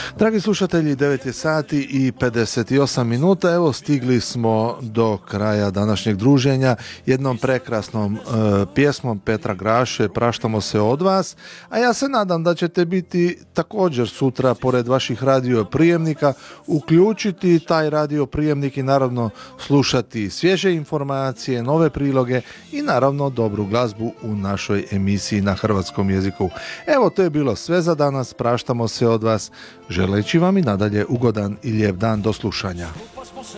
Dragi slušatelji, 9 je sati i 58 minuta. Evo, stigli smo do kraja današnjeg druženja jednom prekrasnom pjesmom Petra Graše, Praštamo se od vas. A ja se nadam da ćete biti također sutra, pored vaših radioprijemnika, uključiti taj radioprijemnik i naravno slušati svježe informacije, nove priloge i naravno dobru glazbu u našoj emisiji na hrvatskom jeziku. Evo, to je bilo sve za danas. Praštamo se od vas, želeći vam i nadalje ugodan i lijep dan. Do slušanja. Pa smo se